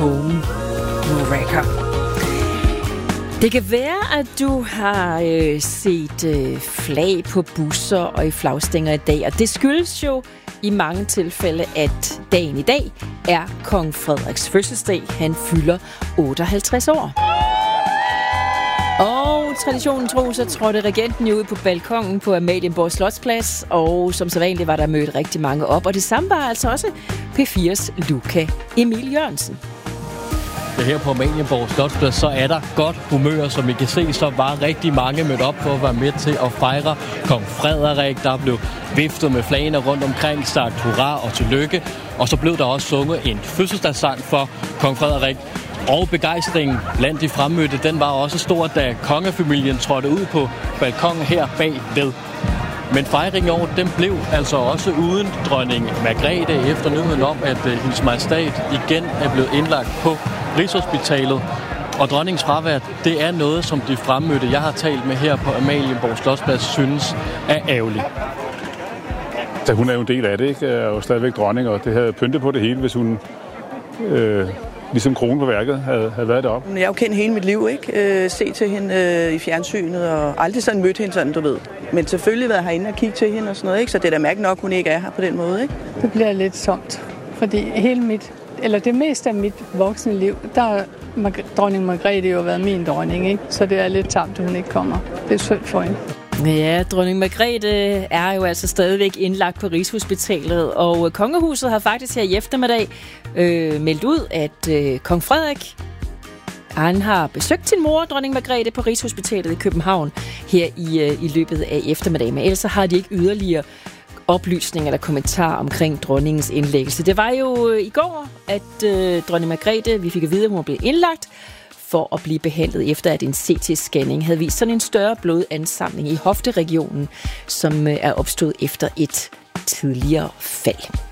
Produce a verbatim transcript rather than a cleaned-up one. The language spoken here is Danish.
home wrecker. Det kan være, at du har øh, set øh, flag på busser og i flagstænger i dag, og det skyldes jo i mange tilfælde, at dagen i dag er kong Frederiks fødselsdag. Han fylder otteoghalvtreds år. Og traditionen tro, så trådte regenten jo ud på balkongen på Amalienborg Slotsplads, og som sædvanligt var der mødt rigtig mange op, og det samme var altså også P fire's Luca Emil Jørgensen. Ja, her på Amalienborg Slotsplads, så er der godt humør, som I kan se, så var rigtig mange mødt op for at være med til at fejre kong Frederik. Der blev viftet med flagene rundt omkring, sagt hurra og tillykke, og så blev der også sunget en fødselsdagssang for kong Frederik. Og begejstringen blandt de fremmødte, den var også stor, da kongefamilien trådte ud på balkongen her bagved. Men fejringen i år, den blev altså også uden dronning Margrethe, efter nyheden om, at uh, hendes majestat igen er blevet indlagt på Rigshospitalet. Og dronningens fravær, det er noget, som de fremmødte, jeg har talt med her på Amalienborg Slotsplads, synes er ærgerligt. Så hun er jo en del af det, ikke? Er jo stadigvæk dronning, og det havde pyntet på det hele, hvis hun... Øh ligesom kronen på værket havde, havde været deroppe. Jeg har jo kendt hele mit liv, ikke? Øh, se til hende øh, i fjernsynet, og aldrig sådan mødt hende sådan, du ved. Men selvfølgelig været herinde og kigge til hende og sådan noget, ikke? Så det er da mærkeligt nok, hun ikke er her på den måde, ikke? Det bliver lidt tomt, fordi hele mit, eller det meste af mit voksne liv, der har dronning Margrethe jo været min dronning, ikke? Så det er lidt tamt, at hun ikke kommer. Det er synd for hende. Ja, dronning Margrethe er jo altså stadigvæk indlagt på Rigshospitalet, og kongehuset har faktisk her i eftermiddag øh, meldt ud, at øh, kong Frederik, han har besøgt sin mor, dronning Margrethe, på Rigshospitalet i København her i, øh, i løbet af eftermiddagen. Men ellers har de ikke yderligere oplysninger eller kommentarer omkring dronningens indlæggelse. Det var jo øh, i går, at øh, dronning Margrethe, vi fik at vide, at hun blev indlagt for at blive behandlet efter, at en C T-scanning havde vist sådan en større blodansamling i hofteregionen, som er opstået efter et tidligere fald.